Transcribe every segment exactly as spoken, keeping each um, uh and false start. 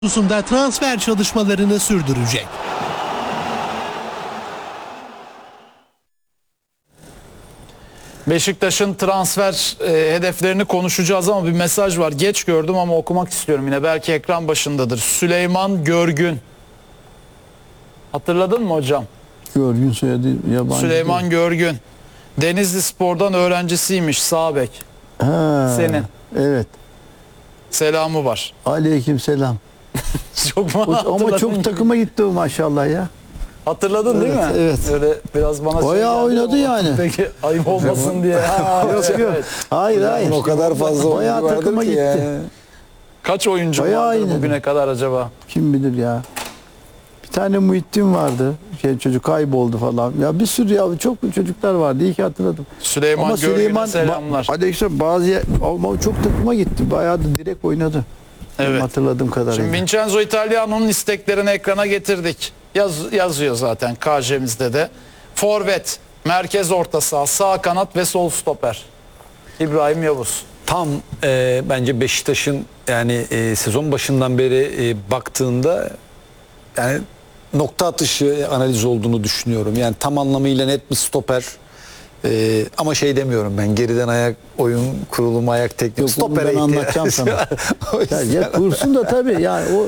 hususunda transfer çalışmalarını sürdürecek. Beşiktaş'ın transfer e, hedeflerini konuşacağız ama bir mesaj var. Geç gördüm ama okumak istiyorum yine. Belki ekran başındadır. Süleyman Görgün. Hatırladın mı hocam? Görgün soyadı yabancı. Süleyman değil. Görgün. Denizli Spor'dan öğrencisiymiş, sağ bek. Ha, Senin. Evet. Selamı var. Aleykümselam. Çok bana Ama hatırladın çok gibi. takıma gitti o maşallah ya. Hatırladın değil mi? Evet, evet. Öyle biraz bana Bayağı şey geldi oynadı ama yani. Peki ayıp olmasın diye. Ha, Yok evet, yok. evet. Hayır hayır. O kadar fazla Bayağı oyuncu vardır takıma ki gitti. yani. Kaç oyuncu Bayağı vardır oynadı. bugüne kadar acaba? Kim bilir ya. Bir tane Muhittin vardı. Şey, çocuk kayboldu falan. Ya bir sürü ya çok çocuklar vardı. İyi ki hatırladım. Süleyman Ama Görgün'e Süleyman selamlar. ba- Aleykümselam bazı yer- ama çok takıma gitti. Bayağı da direkt oynadı. Benim Evet. hatırladığım kadarıyla. Şimdi Vincenzo Italiano'nun isteklerini ekrana getirdik. Yaz, yazıyor zaten K J'mizde de. Forvet, merkez orta saha, sağ kanat ve sol stoper. İbrahim Yavuz. Tam e, bence Beşiktaş'ın yani e, sezon başından beri e, baktığında yani nokta atışı analiz olduğunu düşünüyorum. Yani tam anlamıyla net bir stoper. E, ama şey demiyorum ben, geriden ayak oyun kurulumu, ayak teknik. Yok, onu ben Stopere anlatacağım ihtiyacı sana. var. O Ya, yüzden- ya kursun da tabii yani o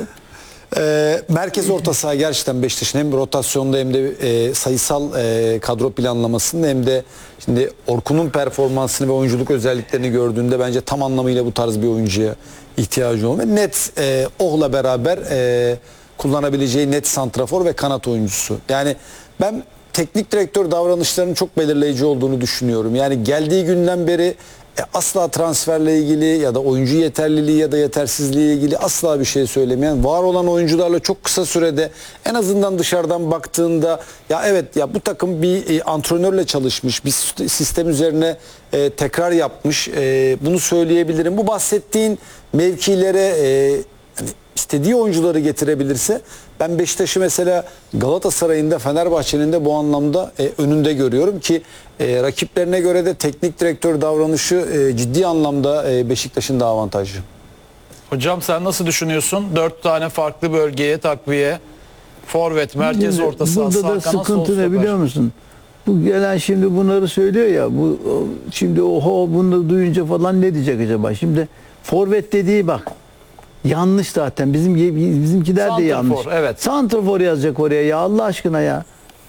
E, merkez orta saha gerçekten Beşiktaş'ın hem rotasyonda hem de e, sayısal e, kadro planlamasında hem de şimdi Orkun'un performansını ve oyunculuk özelliklerini gördüğünde bence tam anlamıyla bu tarz bir oyuncuya ihtiyacı olmuyor. Net e, Oh'la beraber e, kullanabileceği net santrafor ve kanat oyuncusu. Yani ben teknik direktör davranışlarının çok belirleyici olduğunu düşünüyorum. Yani geldiği günden beri e, asla transferle ilgili ya da oyuncu yeterliliği ya da yetersizliği ilgili asla bir şey söylemeyen, var olan oyuncularla çok kısa sürede en azından dışarıdan baktığında ya evet ya bu takım bir e, antrenörle çalışmış, bir sistem üzerine e, tekrar yapmış, e, bunu söyleyebilirim. Bu bahsettiğin mevkilere e, yani istediği oyuncuları getirebilirse ben Beşiktaş'ı mesela Galatasaray'ın da Fenerbahçe'nin de bu anlamda e, önünde görüyorum ki e, rakiplerine göre de teknik direktör davranışı e, ciddi anlamda e, Beşiktaş'ın da avantajlı. Hocam sen nasıl düşünüyorsun? Dört tane farklı bölgeye takviye. Forvet, merkez Şimdi orta saha, burada sağ da kanat, sol sıkıntı ne stoper. biliyor musun? Bu gelen şimdi bunları söylüyor ya, bu o- şimdi oho bunu duyunca falan ne diyecek acaba? Şimdi forvet dediği bak yanlış zaten. Bizim bizimkiler de Santrafor, yanlış. evet. Santrafor yazacak oraya ya Allah aşkına ya.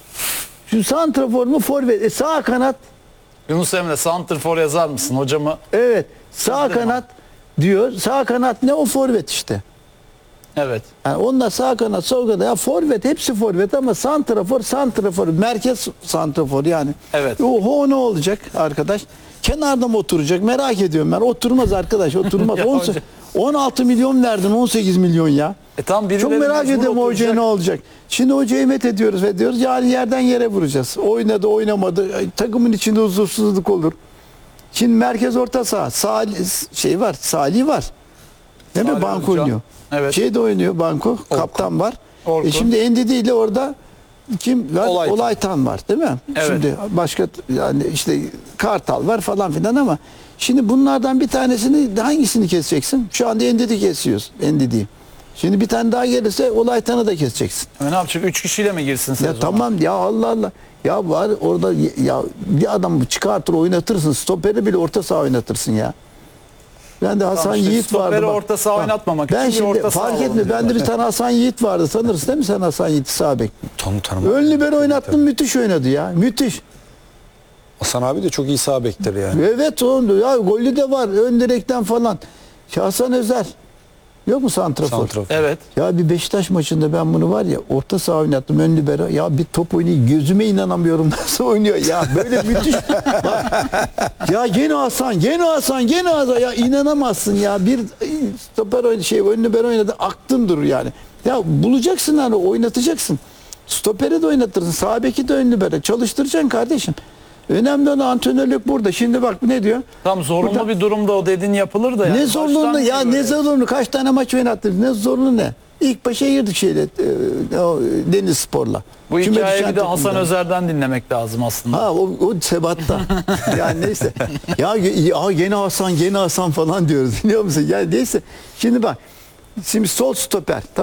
Şu santrafor mu forvet? E, sağ kanat. Yunus Emre, santrfor yazar mısın hocamı? Evet. Sağ Yazdırma. kanat diyor. Sağ kanat ne, o forvet işte. Evet. Yani onlar sağ kanat, sol kanat. Ya forvet, hepsi forvet ama santrafor, santrafor, merkez santrafor yani. Evet. Oho ne olacak arkadaş? Kenarda mı oturacak? Merak ediyorum ben. Oturmaz arkadaş, oturmaz. Ya on- hocam. on altı milyon verdin, on sekiz milyon ya. E tam birileri Çok merak mecbur ediyorum hocaya oturacak. ne olacak. Şimdi hocayı met ediyoruz ve diyoruz yani yerden yere vuracağız. Oynadı, oynamadı. Ay, takımın içinde huzursuzluk olur. Şimdi merkez orta saha. Salih, şey var, Salih var. Değil mi? Salih Banko hocam. oynuyor. Evet. Şey de oynuyor Banko. Kaptan var. Orkun. E şimdi Endidi ile orada kim var? Olaytan. Olaytan var değil mi? Evet. Şimdi başka yani işte Kartal var falan filan ama şimdi bunlardan bir tanesini hangisini keseceksin? Şu anda Endidi kesiyoruz. Endidi'yi. Şimdi bir tane daha gelirse Olaytan'ı da keseceksin. E ne yapacak? Üç kişiyle mi girsin Ya sezona? tamam ya Allah Allah. Ya var orada ya bir adam çıkartır oynatırsın. Stoperi bile orta saha oynatırsın ya. Ben de Hasan Tamam işte Yiğit vardı. stoperi bak. orta saha Bak, oynatmamak ben için bir şimdi orta saha fark alalım etme. Ben de bir tane Hasan Yiğit vardı. Tanırsın değil mi sen Hasan Yiğit'i sağ bek? Tanı tanımam. Ön libero oynattım, müthiş oynadı ya. Müthiş. Hasan abi de çok iyi sağ bektir yani. Evet o ya golü de var ön direkten falan. Hasan Özer. Yok mu santrafor? Santrafor. Evet. Ya bir Beşiktaş maçında ben bunu var ya orta saha oynattım, ön libero. Ya bir top oynuyor, gözüme inanamıyorum nasıl oynuyor ya, böyle müthiş. Bak, ya gene Hasan, gene Hasan, gene Hasan, ya inanamazsın ya, bir stoper oynadı, şey ön libero oynadı, aktın durur yani. Ya bulacaksın hani, oynatacaksın. Stoperi de oynatırsın, sağ beki de ön libero çalıştıracaksın kardeşim. Önemli olan antrenörlük burada. Şimdi bak ne diyor? Tam zorunlu Burada- bir durumda o dediğin yapılır da. Yani. Ne zorluğunda Baştan ya, böyle. ne zorluğunu, kaç tane maç oynattınız, ne zorluğu ne? İlk başa girdik şeyle e, o Deniz Spor'la. Bu Küme hikayeyi düşen bir de Hasan takımdan. Özer'den dinlemek lazım aslında. Ha o, o sebatta. Yani neyse. Ya, ya gene Hasan, gene Hasan falan diyoruz biliyor musun? Yani neyse. Şimdi bak Şimdi sol stoper.